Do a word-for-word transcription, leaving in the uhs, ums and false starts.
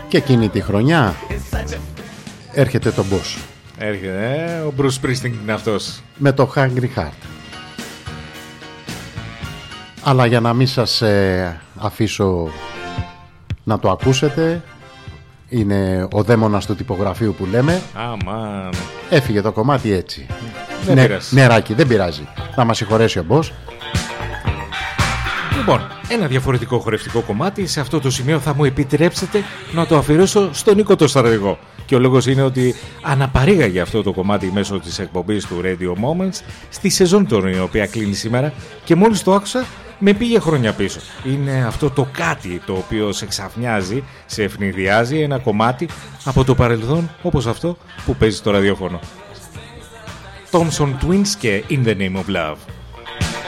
Και εκείνη τη χρονιά έρχεται το Boss. Έρχεται, ε, ο Bruce Springsteen είναι αυτός. Με το Hungry Heart. Αλλά για να μην σας ε, αφήσω να το ακούσετε, είναι ο δαίμονας του τυπογραφείου που λέμε. Αμάν. Έφυγε το κομμάτι έτσι. Δεν Ναι, πειράζει. νεράκι, δεν πειράζει. Να μας συγχωρέσει ο Boss. Λοιπόν, ένα διαφορετικό χορευτικό κομμάτι. Σε αυτό το σημείο θα μου επιτρέψετε να το αφιερώσω στον Νίκο το Στρατηγό. Και ο λόγος είναι ότι αναπαρήγαγε αυτό το κομμάτι μέσω της εκπομπής του Radio Moments στη σεζόν τώρα, η οποία κλείνει σήμερα, και μόλις το άκουσα με πήγε χρόνια πίσω. Είναι αυτό το κάτι το οποίο σε ξαφνιάζει, σε ευνηδιάζει, ένα κομμάτι από το παρελθόν όπως αυτό που παίζει στο ραδιόφωνο. Thompson Twins και In the Name of Love.